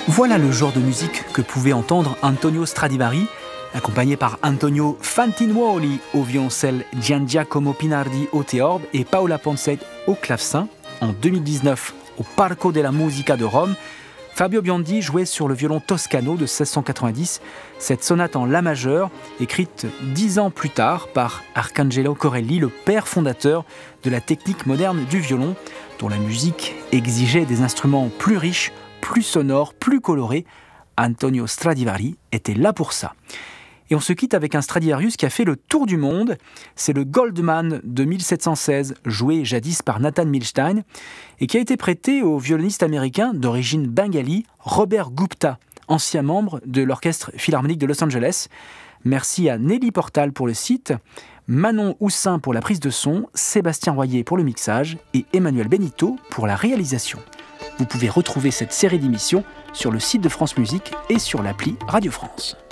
Voilà le genre de musique que pouvait entendre Antonio Stradivari, accompagné par Antonio Fantinuoli au violoncelle, Giangiacomo Pinardi au théorbe et Paola Ponce au clavecin. En 2019, au Parco della Musica de Rome, Fabio Biondi jouait sur le violon toscano de 1690 cette sonate en la majeur, écrite 10 ans plus tard par Arcangelo Corelli, le père fondateur de la technique moderne du violon, dont la musique exigeait des instruments plus riches, plus sonores, plus colorés. Antonio Stradivari était là pour ça. Et on se quitte avec un Stradivarius qui a fait le tour du monde. C'est le Goldman de 1716, joué jadis par Nathan Milstein, et qui a été prêté au violoniste américain d'origine bengali, Robert Gupta, ancien membre de l'Orchestre Philharmonique de Los Angeles. Merci à Nelly Portal pour le site, Manon Houssin pour la prise de son, Sébastien Royer pour le mixage et Emmanuel Benito pour la réalisation. Vous pouvez retrouver cette série d'émissions sur le site de France Musique et sur l'appli Radio France.